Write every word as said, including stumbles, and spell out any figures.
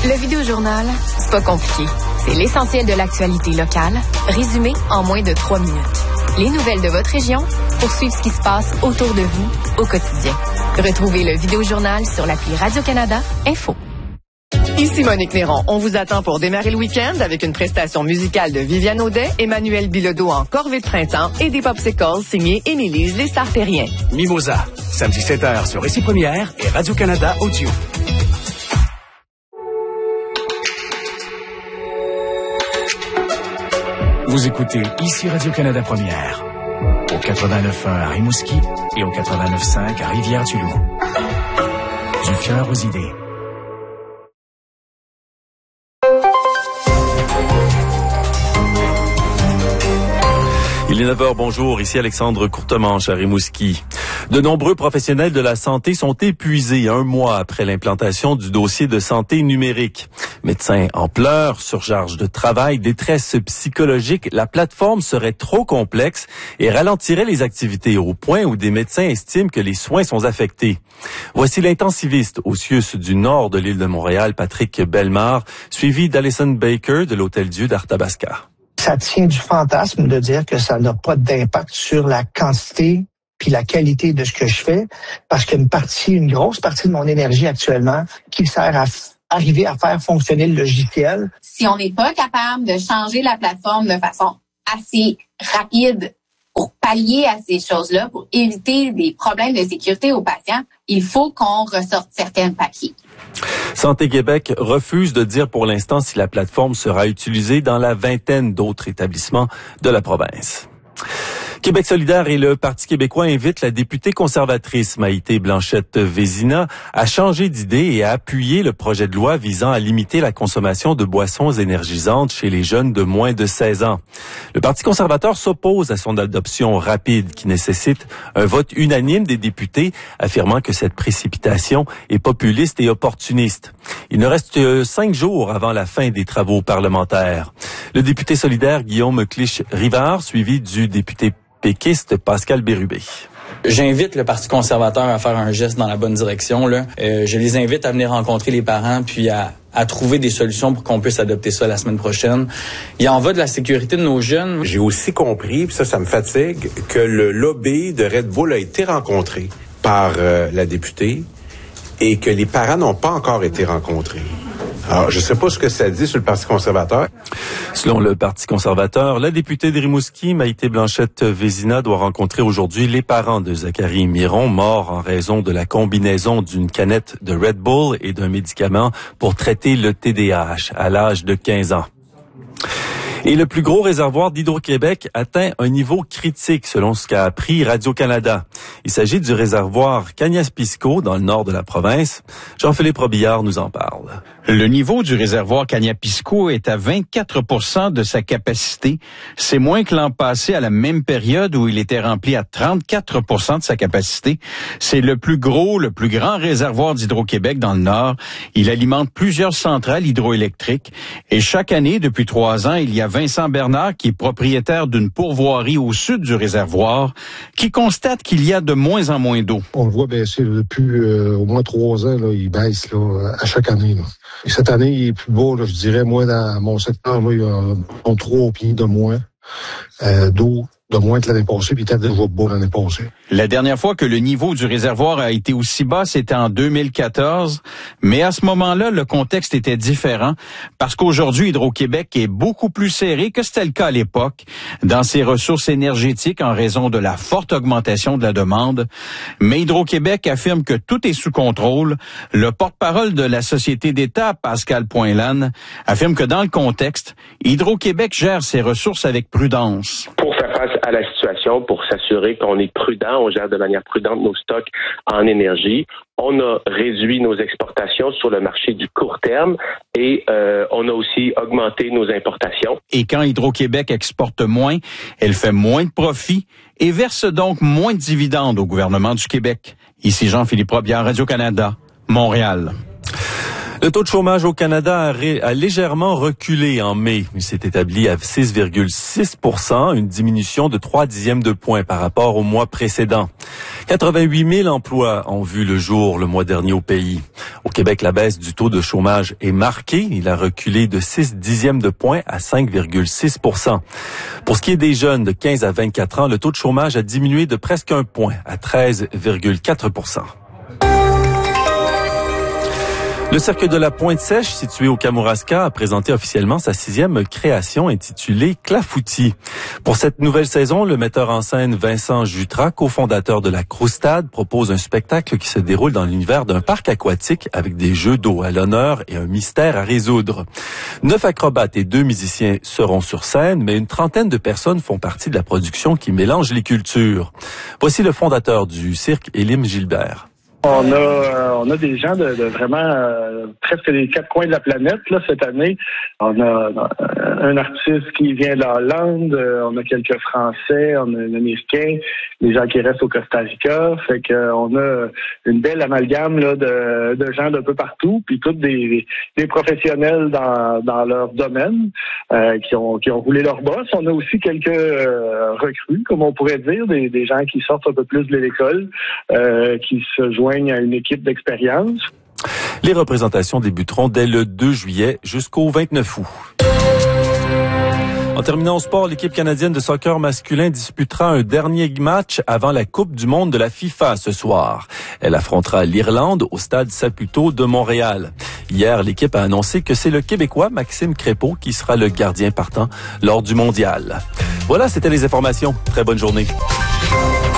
Le Vidéojournal, c'est pas compliqué. C'est l'essentiel de l'actualité locale, résumé en moins de trois minutes. Les nouvelles de votre région pour suivre ce qui se passe autour de vous au quotidien. Retrouvez le Vidéojournal sur l'appli Radio-Canada Info. Ici Monique Néron. On vous attend pour démarrer le week-end avec une prestation musicale de Viviane Audet, Emmanuel Bilodeau en corvée de printemps et des popsicles signés Émilise Les Sartériens. Mimosa, samedi sept heures sur Récit Première et Radio-Canada Audio. Vous écoutez ici Radio-Canada Première, au quatre-vingt-neuf point un à Rimouski et au quatre-vingt-neuf point cinq à Rivière-du-Loup. Du cœur aux idées. Il est neuf heures, bonjour, ici Alexandre Courtemanche à Rimouski. De nombreux professionnels de la santé sont épuisés un mois après l'implantation du dossier de santé numérique. Médecins en pleurs, surcharge de travail, détresse psychologique, la plateforme serait trop complexe et ralentirait les activités au point où des médecins estiment que les soins sont affectés. Voici l'intensiviste au C I U S du nord de l'île de Montréal, Patrick Bellemare, suivi d'Alison Baker de l'Hôtel-Dieu d'Arthabasca. Ça tient du fantasme de dire que ça n'a pas d'impact sur la quantité puis la qualité de ce que je fais, parce qu'une partie, une grosse partie de mon énergie actuellement qui sert à f- arriver à faire fonctionner le logiciel. Si on n'est pas capable de changer la plateforme de façon assez rapide pour pallier à ces choses-là, pour éviter des problèmes de sécurité aux patients, il faut qu'on ressorte certains papiers. Santé Québec refuse de dire pour l'instant si la plateforme sera utilisée dans la vingtaine d'autres établissements de la province. Québec solidaire et le Parti québécois invitent la députée conservatrice Maïté Blanchette-Vézina à changer d'idée et à appuyer le projet de loi visant à limiter la consommation de boissons énergisantes chez les jeunes de moins de seize ans. Le Parti conservateur s'oppose à son adoption rapide qui nécessite un vote unanime des députés, affirmant que cette précipitation est populiste et opportuniste. Il ne reste que cinq jours avant la fin des travaux parlementaires. Le député solidaire Guillaume Clich-Rivard, suivi du député péquiste Pascal Bérubé. J'invite le Parti conservateur à faire un geste dans la bonne direction. Là. Euh, je les invite à venir rencontrer les parents puis à, à trouver des solutions pour qu'on puisse adopter ça la semaine prochaine. Il en va de la sécurité de nos jeunes. J'ai aussi compris, puis ça, ça me fatigue, que le lobby de Red Bull a été rencontré par euh, la députée et que les parents n'ont pas encore été rencontrés. Alors, je ne sais pas ce que ça dit sur le Parti conservateur. Selon le Parti conservateur, la députée de Rimouski, Maïté Blanchette-Vézina, doit rencontrer aujourd'hui les parents de Zachary Miron, mort en raison de la combinaison d'une canette de Red Bull et d'un médicament pour traiter le T D A H à l'âge de quinze ans. Et le plus gros réservoir d'Hydro-Québec atteint un niveau critique, selon ce qu'a appris Radio-Canada. Il s'agit du réservoir Cagnas-Pisco, dans le nord de la province. Jean-Philippe Robillard nous en parle. Le niveau du réservoir Cagnas-Pisco est à vingt-quatre pour cent de sa capacité. C'est moins que l'an passé à la même période où il était rempli à trente-quatre pour cent de sa capacité. C'est le plus gros, le plus grand réservoir d'Hydro-Québec dans le nord. Il alimente plusieurs centrales hydroélectriques. Et chaque année, depuis trois ans, il y a Vincent Bernard, qui est propriétaire d'une pourvoirie au sud du réservoir, qui constate qu'il y a de moins en moins d'eau. On le voit baisser là, depuis euh, au moins trois ans, là, il baisse là, à chaque année. Là. Et cette année, il est plus bas, là, je dirais, moi, dans mon secteur, là, il y a trois pieds de moins euh, d'eau. de moins que l'année passée, puis peut-être déjà bas l'année passée. La dernière fois que le niveau du réservoir a été aussi bas, c'était en deux mille quatorze. Mais à ce moment-là, le contexte était différent parce qu'aujourd'hui, Hydro-Québec est beaucoup plus serré que c'était le cas à l'époque dans ses ressources énergétiques en raison de la forte augmentation de la demande. Mais Hydro-Québec affirme que tout est sous contrôle. Le porte-parole de la Société d'État, Pascal Poinlan, affirme que dans le contexte, Hydro-Québec gère ses ressources avec prudence. Pour faire face à la situation, pour s'assurer qu'on est prudent, on gère de manière prudente nos stocks en énergie. On a réduit nos exportations sur le marché du court terme et euh, on a aussi augmenté nos importations. Et quand Hydro-Québec exporte moins, elle fait moins de profits et verse donc moins de dividendes au gouvernement du Québec. Ici Jean-Philippe Robillard, Radio-Canada, Montréal. Le taux de chômage au Canada a, ré, a légèrement reculé en mai. Il s'est établi à six virgule six pour cent, une diminution de trois dixièmes de point par rapport au mois précédent. quatre-vingt-huit mille emplois ont vu le jour le mois dernier au pays. Au Québec, la baisse du taux de chômage est marquée. Il a reculé de six dixièmes de point à cinq virgule six pour cent. Pour ce qui est des jeunes de quinze à vingt-quatre ans, le taux de chômage a diminué de presque un point à treize virgule quatre pour cent. Le Cirque de la Pointe-Sèche, situé au Kamouraska, a présenté officiellement sa sixième création intitulée Clafoutis. Pour cette nouvelle saison, le metteur en scène Vincent Jutras, cofondateur de la Croustade, propose un spectacle qui se déroule dans l'univers d'un parc aquatique avec des jeux d'eau à l'honneur et un mystère à résoudre. Neuf acrobates et deux musiciens seront sur scène, mais une trentaine de personnes font partie de la production qui mélange les cultures. Voici le fondateur du cirque, Élim Gilbert. On a euh, on a des gens de, de vraiment euh, presque des quatre coins de la planète là cette année. On a euh, un artiste qui vient de la Hollande, euh, on a quelques Français, on a un Américain, les gens qui restent au Costa Rica. Fait que euh, on a une belle amalgame là de, de gens d'un peu partout, puis tous des, des professionnels dans dans leur domaine euh, qui ont qui ont roulé leur boss. On a aussi quelques euh, recrues, comme on pourrait dire, des, des gens qui sortent un peu plus de l'école, euh, qui se joignent à une équipe d'expérience. Les représentations débuteront dès le deux juillet jusqu'au vingt-neuf août. En terminant au sport, l'équipe canadienne de soccer masculin disputera un dernier match avant la Coupe du monde de la FIFA ce soir. Elle affrontera l'Irlande au stade Saputo de Montréal. Hier, l'équipe a annoncé que c'est le Québécois Maxime Crépeau qui sera le gardien partant lors du mondial. Voilà, c'était les informations. Très bonne journée.